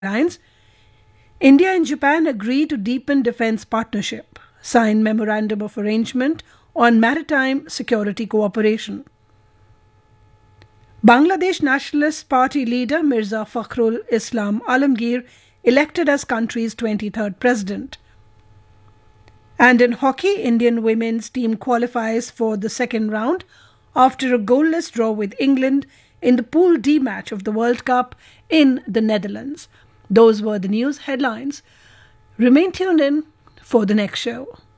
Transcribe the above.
Airlines, India and Japan agree to deepen defense partnership, sign memorandum of arrangement on maritime security cooperation. Bangladesh Nationalist Party leader Mirza Fakhrul Islam Alamgir elected as country's 23rd president. And in hockey, Indian women's team qualifies for the second round after a goalless draw with England in the Pool D match of the World Cup in the Netherlands. Those were the news headlines. Remain tuned in for the next show.